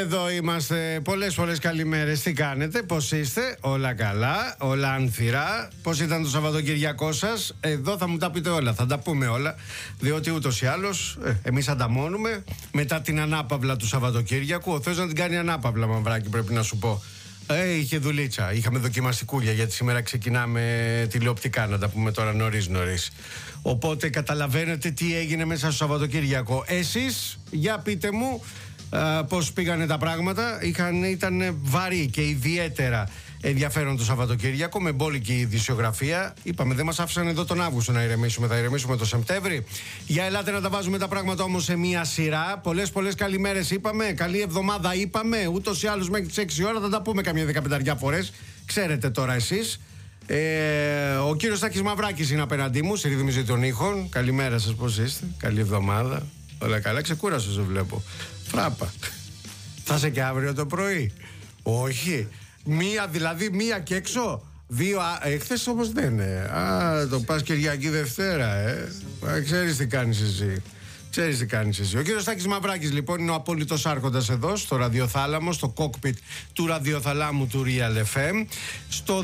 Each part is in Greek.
Εδώ είμαστε. Πολλές καλημέρες. Τι κάνετε, πώς είστε? Όλα καλά, όλα ανθυρά? Πώς ήταν το Σαββατοκυριακό σας? Εδώ θα μου τα πείτε όλα, θα τα πούμε όλα. Διότι ούτως ή άλλως εμείς ανταμώνουμε μετά την ανάπαυλα του Σαββατοκύριακου. Ο Θεός να την κάνει ανάπαυλα, Μαυράκη, πρέπει να σου πω. Είχε δουλίτσα, είχαμε δοκιμαστικούλια, γιατί σήμερα ξεκινάμε τηλεοπτικά, να τα πούμε τώρα νωρίς. Οπότε καταλαβαίνετε τι έγινε μέσα στο Σαββατοκύριακο. Εσείς, για πείτε μου πώς πήγανε τα πράγματα. Ήταν βαρύ και ιδιαίτερα ενδιαφέρον το Σαββατοκύριακο, με μπόλικη ειδησιογραφία. Είπαμε, δεν μας άφησαν εδώ τον Αύγουστο να ηρεμήσουμε, θα ηρεμήσουμε το Σεπτέμβρη. Για ελάτε να τα βάζουμε τα πράγματα όμως σε μία σειρά. Πολλές καλημέρες είπαμε, καλή εβδομάδα είπαμε. Ούτως ή άλλως μέχρι τις 6 ώρα θα τα πούμε καμιά 15 φορές. Ξέρετε τώρα εσείς. Ο κύριος Τάκης Μαυράκης είναι απέναντί μου, σε ρύθμιση των ήχων. Καλημέρα σας, πώς είστε? Καλή εβδομάδα. Όλα καλά, ξεκούρασες, το βλέπω. Φράπα. Θα είσαι και αύριο το πρωί? Όχι. Μία και έξω. Δύο. Χθες όμως δεν είναι. Το πας Κυριακή Δευτέρα, Ξέρεις τι κάνεις εσύ. Ο κύριος Τάκης Μαυράκης λοιπόν είναι ο απόλυτος άρχοντας εδώ στο ραδιοθάλαμο, στο κόκπιτ του ραδιοθαλάμου του Real FM. Στο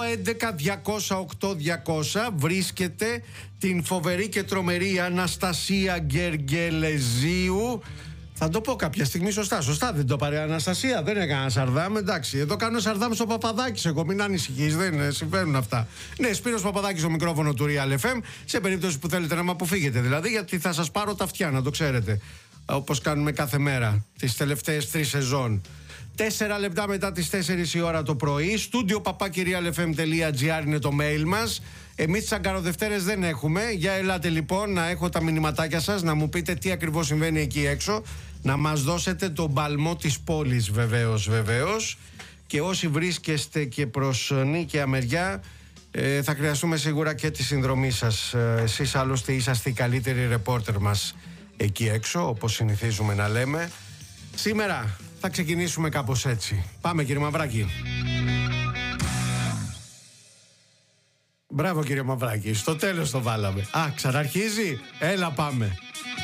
211-208-200 βρίσκεται την φοβερή και τρομερή Αναστασία Γκεργελεζίου. Θα το πω κάποια στιγμή σωστά δεν το πάρε Αναστασία, δεν έκανα σαρδάμ, εντάξει. Εδώ κάνω σαρδάμ στο Παπαδάκης, εγώ μην ανησυχείς, δεν συμβαίνουν αυτά. Ναι, Σπύρος Παπαδάκης στο μικρόφωνο του Real FM, σε περίπτωση που θέλετε να με αποφύγετε δηλαδή, γιατί θα σας πάρω τα αυτιά, να το ξέρετε. Όπως κάνουμε κάθε μέρα, τις τελευταίες 3 σεζόν. 4 λεπτά μετά τις 4 η ώρα το πρωί, studio@realfm.gr είναι το mail μας. Εμείς τις Αγκαροδευτέρες δεν έχουμε. Για ελάτε λοιπόν να έχω τα μηνυματάκια σας, να μου πείτε τι ακριβώς συμβαίνει εκεί έξω, να μας δώσετε τον παλμό της πόλης βεβαίως. Και όσοι βρίσκεστε και προς νίκαια μεριά, θα χρειαστούμε σίγουρα και τη συνδρομή σας. Εσείς άλλωστε είσαστε οι καλύτεροι ρεπόρτερ μας εκεί έξω, όπως συνηθίζουμε να λέμε. Σήμερα θα ξεκινήσουμε κάπως έτσι. Πάμε κύριε Μαυράκη. Μπράβο κύριε Μαυράκη, στο τέλος το βάλαμε. Ξαναρχίζει, έλα πάμε.